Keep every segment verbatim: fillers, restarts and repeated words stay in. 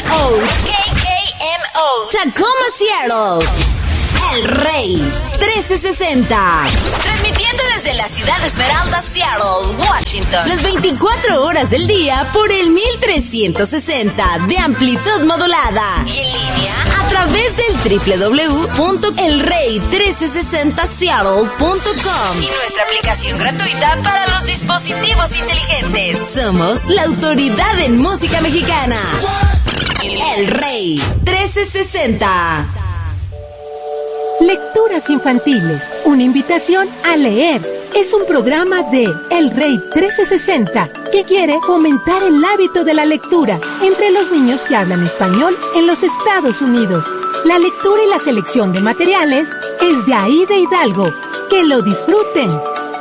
O. K K M O. Tacoma, Seattle. El Rey trece sesenta. Transmitiendo desde la ciudad de Esmeralda, Seattle, Washington. Las veinticuatro horas del día por el mil trescientos sesenta de amplitud modulada. Y en línea a través del doble u doble u doble u punto el rey trece sesenta seattle punto com. Y nuestra aplicación gratuita para los dispositivos inteligentes. Somos la autoridad en música mexicana. El Rey trece sesenta. Lecturas infantiles, una invitación a leer. Es un programa de El Rey trece sesenta que quiere fomentar el hábito de la lectura entre los niños que hablan español en los Estados Unidos. La lectura y la selección de materiales es de Aida Hidalgo. ¡Que lo disfruten!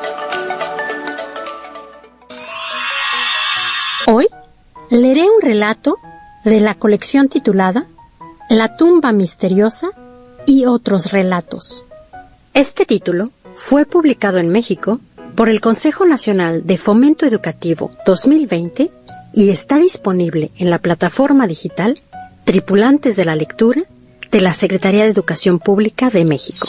Hoy leeré un relato de la colección titulada La tumba misteriosa y otros relatos. Este título fue publicado en México por el Consejo Nacional de Fomento Educativo dos mil veinte y está disponible en la plataforma digital Tripulantes de la Lectura de la Secretaría de Educación Pública de México.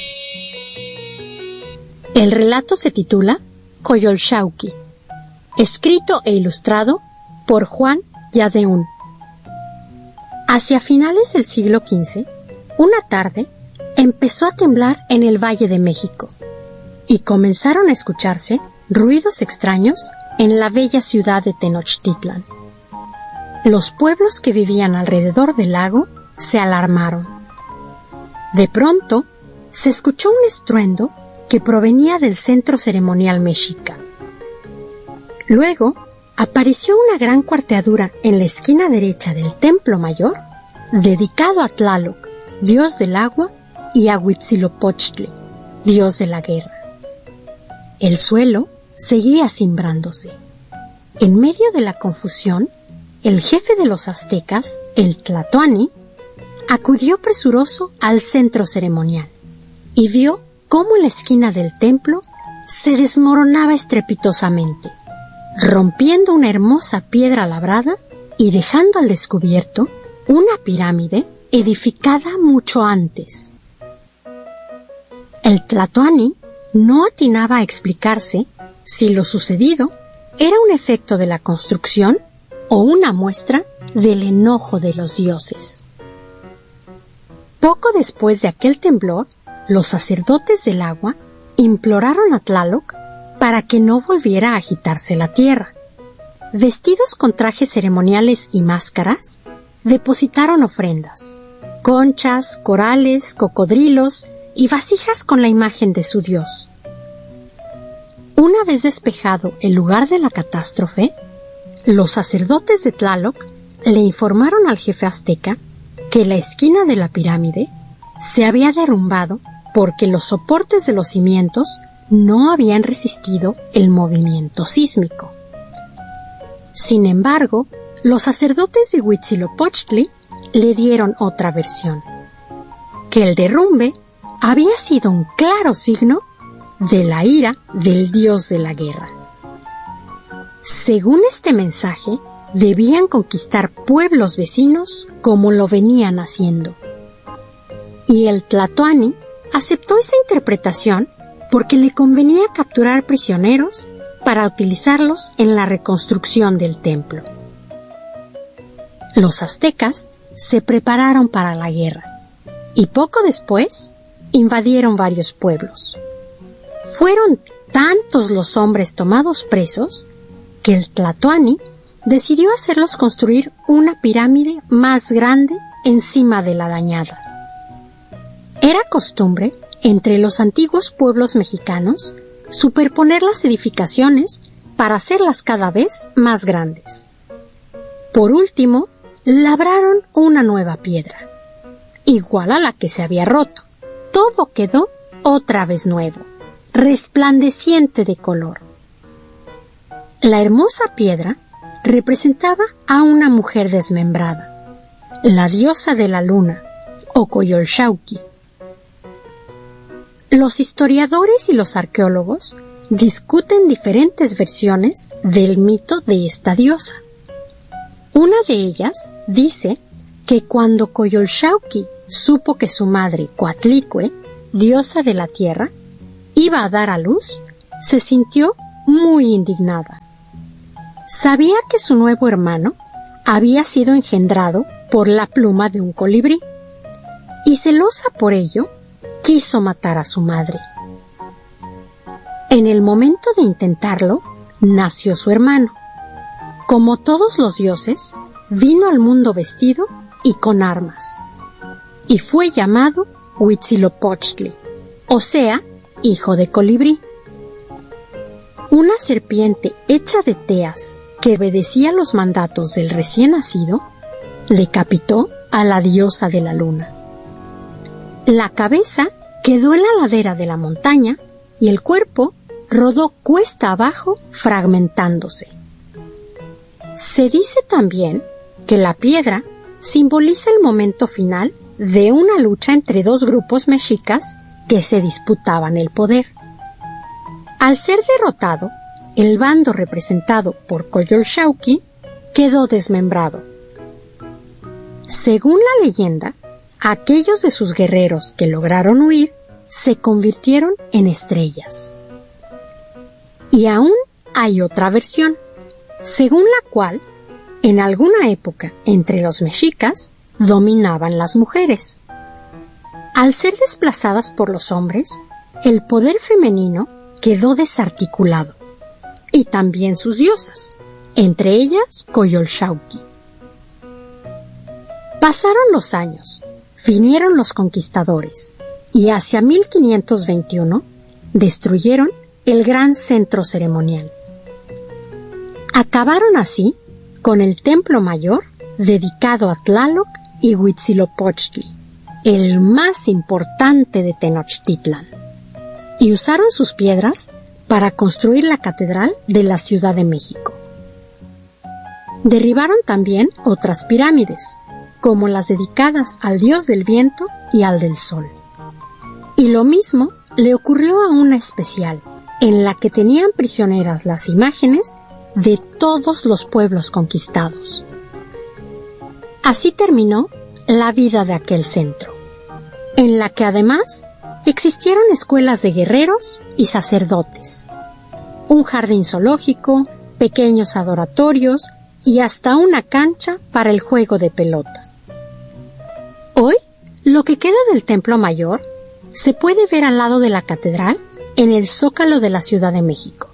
El relato se titula Coyolxauhqui, escrito e ilustrado por Juan Yadeún. Hacia finales del siglo quince, una tarde empezó a temblar en el Valle de México y comenzaron a escucharse ruidos extraños en la bella ciudad de Tenochtitlan. Los pueblos que vivían alrededor del lago se alarmaron. De pronto, se escuchó un estruendo que provenía del centro ceremonial mexica. Luego, apareció una gran cuarteadura en la esquina derecha del templo mayor, dedicado a Tlaloc, dios del agua, y a Huitzilopochtli, dios de la guerra. El suelo seguía cimbrándose. En medio de la confusión, el jefe de los aztecas, el Tlatoani, acudió presuroso al centro ceremonial y vio cómo la esquina del templo se desmoronaba estrepitosamente, rompiendo una hermosa piedra labrada y dejando al descubierto una pirámide edificada mucho antes. El Tlatoani no atinaba a explicarse si lo sucedido era un efecto de la construcción o una muestra del enojo de los dioses. Poco después de aquel temblor, los sacerdotes del agua imploraron a Tlaloc para que no volviera a agitarse la tierra. Vestidos con trajes ceremoniales y máscaras, depositaron ofrendas, conchas, corales, cocodrilos y vasijas con la imagen de su dios. Una vez despejado el lugar de la catástrofe, los sacerdotes de Tlaloc le informaron al jefe azteca que la esquina de la pirámide se había derrumbado porque los soportes de los cimientos no habían resistido el movimiento sísmico. Sin embargo, los sacerdotes de Huitzilopochtli le dieron otra versión, que el derrumbe había sido un claro signo de la ira del dios de la guerra. Según este mensaje, debían conquistar pueblos vecinos como lo venían haciendo. Y el Tlatoani aceptó esa interpretación porque le convenía capturar prisioneros para utilizarlos en la reconstrucción del templo. Los aztecas se prepararon para la guerra y poco después invadieron varios pueblos. Fueron tantos los hombres tomados presos que el Tlatoani decidió hacerlos construir una pirámide más grande encima de la dañada. Era costumbre entre los antiguos pueblos mexicanos superponer las edificaciones para hacerlas cada vez más grandes. Por último, labraron una nueva piedra, igual a la que se había roto. Todo quedó otra vez nuevo, resplandeciente de color. La hermosa piedra representaba a una mujer desmembrada, la diosa de la luna, o Coyolxauhqui. Los historiadores y los arqueólogos discuten diferentes versiones del mito de esta diosa. Una de ellas dice que cuando Coyolxauhqui supo que su madre, Coatlicue, diosa de la tierra, iba a dar a luz, se sintió muy indignada. Sabía que su nuevo hermano había sido engendrado por la pluma de un colibrí, y celosa por ello, quiso matar a su madre. En el momento de intentarlo, nació su hermano. Como todos los dioses, vino al mundo vestido y con armas, y fue llamado Huitzilopochtli, o sea, hijo de colibrí. Una serpiente hecha de teas que obedecía los mandatos del recién nacido, decapitó a la diosa de la luna. La cabeza quedó en la ladera de la montaña y el cuerpo rodó cuesta abajo fragmentándose. Se dice también que la piedra simboliza el momento final de una lucha entre dos grupos mexicas que se disputaban el poder. Al ser derrotado, el bando representado por Coyolxauhqui quedó desmembrado. Según la leyenda, aquellos de sus guerreros que lograron huir se convirtieron en estrellas. Y aún hay otra versión, según la cual, en alguna época entre los mexicas, dominaban las mujeres. Al ser desplazadas por los hombres, el poder femenino quedó desarticulado, y también sus diosas, entre ellas Coyolxauhqui. Pasaron los años, vinieron los conquistadores, y hacia mil quinientos veintiuno destruyeron el gran centro ceremonial. Acabaron así con el templo mayor dedicado a Tlaloc y Huitzilopochtli, el más importante de Tenochtitlan, y usaron sus piedras para construir la catedral de la Ciudad de México. Derribaron también otras pirámides, como las dedicadas al dios del viento y al del sol. Y lo mismo le ocurrió a una especial, en la que tenían prisioneras las imágenes de todos los pueblos conquistados. Así terminó la vida de aquel centro, en la que además existieron escuelas de guerreros y sacerdotes, un jardín zoológico, pequeños adoratorios y hasta una cancha para el juego de pelota. Hoy, lo que queda del Templo Mayor se puede ver al lado de la catedral en el Zócalo de la Ciudad de México.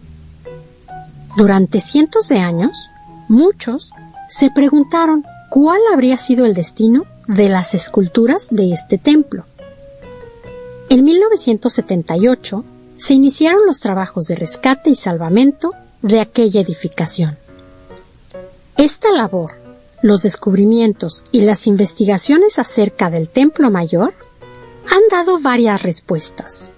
Durante cientos de años, muchos se preguntaron cuál habría sido el destino de las esculturas de este templo. En mil novecientos setenta y ocho se iniciaron los trabajos de rescate y salvamento de aquella edificación. Esta labor, los descubrimientos y las investigaciones acerca del Templo Mayor han dado varias respuestas.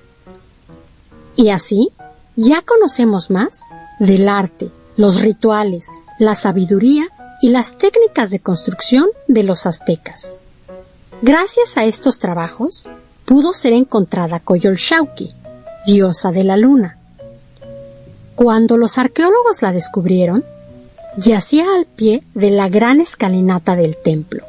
Y así, ya conocemos más del arte, los rituales, la sabiduría y las técnicas de construcción de los aztecas. Gracias a estos trabajos, pudo ser encontrada Coyolxauhqui, diosa de la luna. Cuando los arqueólogos la descubrieron, yacía al pie de la gran escalinata del templo.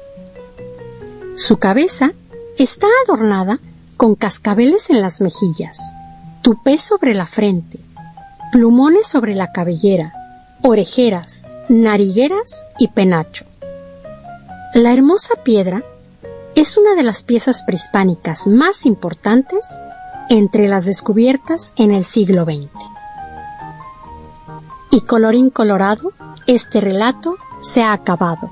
Su cabeza está adornada con cascabeles en las mejillas, tupé sobre la frente, plumones sobre la cabellera, orejeras, narigueras y penacho. La hermosa piedra es una de las piezas prehispánicas más importantes entre las descubiertas en el siglo veinte. Y colorín colorado, este relato se ha acabado.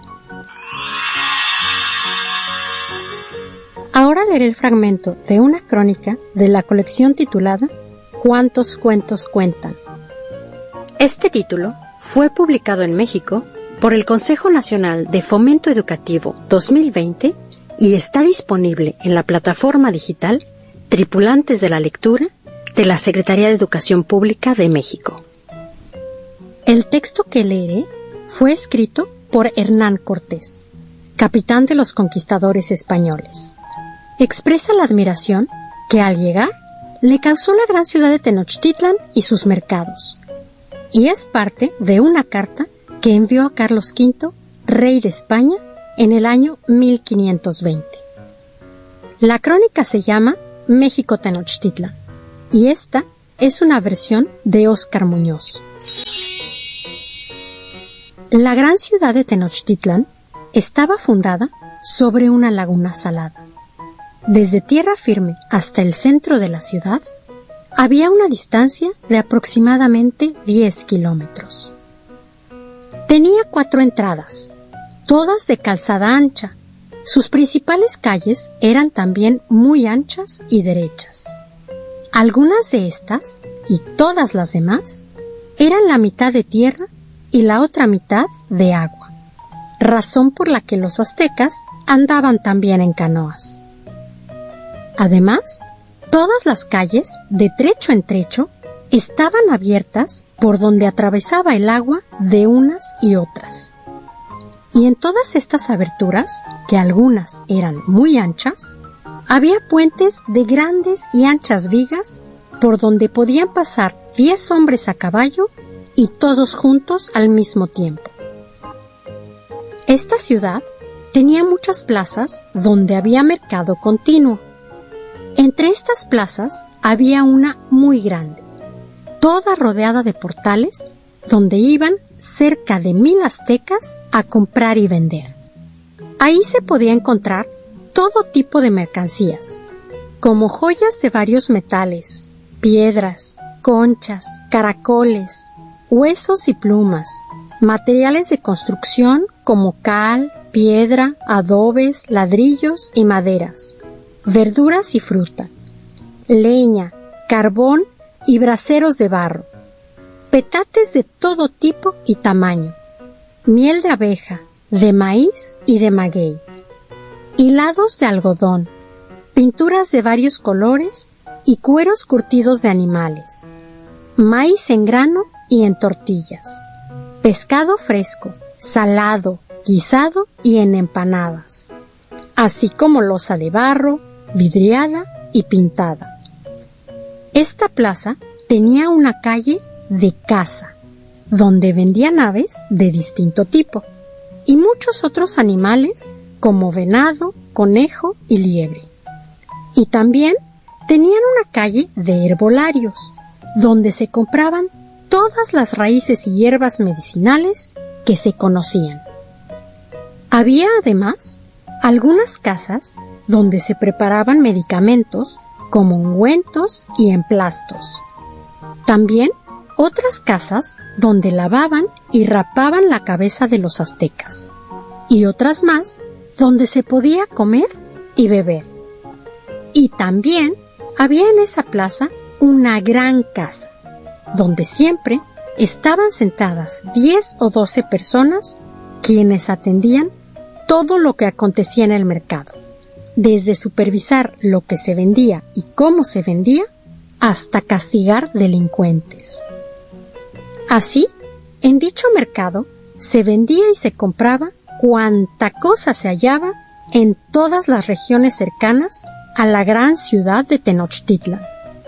Ahora leeré el fragmento de una crónica de la colección titulada ¿Cuántos cuentos cuentan? Este título fue publicado en México por el Consejo Nacional de Fomento Educativo dos mil veinte y está disponible en la plataforma digital Tripulantes de la Lectura de la Secretaría de Educación Pública de México. El texto que leeré fue escrito por Hernán Cortés, capitán de los conquistadores españoles. Expresa la admiración que al llegar le causó la gran ciudad de Tenochtitlan y sus mercados, y es parte de una carta que envió a Carlos quinto, rey de España, en el año mil quinientos veinte. La crónica se llama México Tenochtitlan y esta es una versión de Óscar Muñoz. La gran ciudad de Tenochtitlan estaba fundada sobre una laguna salada. Desde tierra firme hasta el centro de la ciudad había una distancia de aproximadamente diez kilómetros. Tenía cuatro entradas, todas de calzada ancha. Sus principales calles eran también muy anchas y derechas. Algunas de estas, y todas las demás, eran la mitad de tierra y la otra mitad de agua, razón por la que los aztecas andaban también en canoas. Además, todas las calles, de trecho en trecho, estaban abiertas por donde atravesaba el agua de unas y otras. Y en todas estas aberturas, que algunas eran muy anchas, había puentes de grandes y anchas vigas por donde podían pasar diez hombres a caballo y todos juntos al mismo tiempo. Esta ciudad tenía muchas plazas donde había mercado continuo. Entre estas plazas había una muy grande, toda rodeada de portales, donde iban cerca de mil aztecas a comprar y vender. Ahí se podía encontrar todo tipo de mercancías, como joyas de varios metales, piedras, conchas, caracoles, huesos y plumas, materiales de construcción como cal, piedra, adobes, ladrillos y maderas, verduras y fruta, leña, carbón y braseros de barro, petates de todo tipo y tamaño, miel de abeja, de maíz y de maguey, hilados de algodón, pinturas de varios colores y cueros curtidos de animales, maíz en grano y en tortillas, pescado fresco, salado, guisado y en empanadas, así como loza de barro, vidriada y pintada. Esta plaza tenía una calle de caza, donde vendían aves de distinto tipo y muchos otros animales como venado, conejo y liebre. Y también tenían una calle de herbolarios, donde se compraban todas las raíces y hierbas medicinales que se conocían. Había además algunas casas donde se preparaban medicamentos como ungüentos y emplastos. También otras casas donde lavaban y rapaban la cabeza de los aztecas, y otras más donde se podía comer y beber. Y también había en esa plaza una gran casa, donde siempre estaban sentadas diez o doce personas quienes atendían todo lo que acontecía en el mercado, desde supervisar lo que se vendía y cómo se vendía, hasta castigar delincuentes. Así, en dicho mercado se vendía y se compraba cuanta cosa se hallaba en todas las regiones cercanas a la gran ciudad de Tenochtitlan.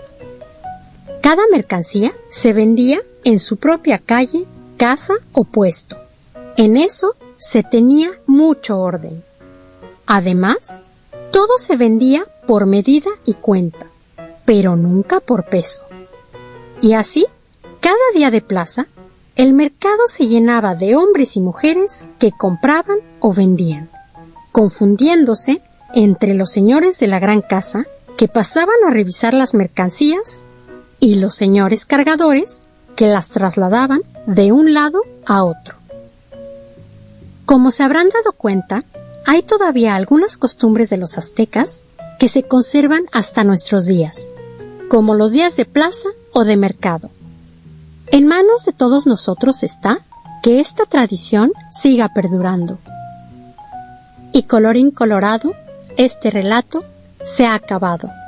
Cada mercancía se vendía en su propia calle, casa o puesto. En eso se tenía mucho orden. Además, todo se vendía por medida y cuenta, pero nunca por peso. Y así, cada día de plaza, el mercado se llenaba de hombres y mujeres que compraban o vendían, confundiéndose entre los señores de la gran casa que pasaban a revisar las mercancías y los señores cargadores que las trasladaban de un lado a otro. Como se habrán dado cuenta, hay todavía algunas costumbres de los aztecas que se conservan hasta nuestros días, como los días de plaza o de mercado. En manos de todos nosotros está que esta tradición siga perdurando. Y colorín colorado, este relato se ha acabado.